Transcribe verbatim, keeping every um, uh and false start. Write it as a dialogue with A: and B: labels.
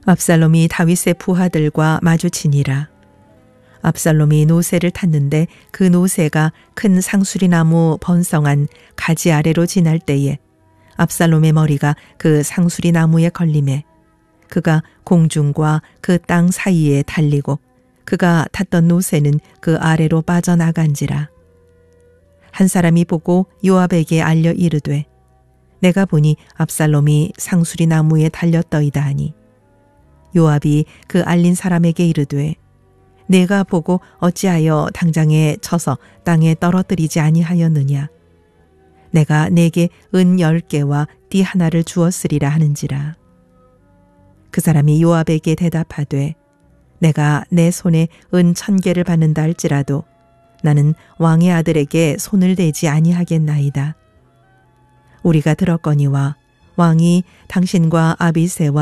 A: 압살롬이 다윗의 부하들과 마주치니라. 압살롬이 노새를 탔는데 그 노새가 큰 상수리나무 번성한 가지 아래로 지날 때에 압살롬의 머리가 그 상수리나무에 걸림에 그가 공중과 그 땅 사이에 달리고 그가 탔던 노새는 그 아래로 빠져나간지라. 한 사람이 보고 요압에게 알려 이르되 내가 보니 압살롬이 상수리나무에 달렸더이다 하니 요압이 그 알린 사람에게 이르되 내가 보고 어찌하여 당장에 쳐서 땅에 떨어뜨리지 아니하였느냐. 내가 내게 은 열 개와 띠 하나를 주었으리라 하는지라. 그 사람이 요압에게 대답하되 내가 내 손에 은 천 개를 받는다 할지라도 나는 왕의 아들에게 손을 대지 아니하겠나이다. 우리가 들었거니와 왕이 당신과 아비새와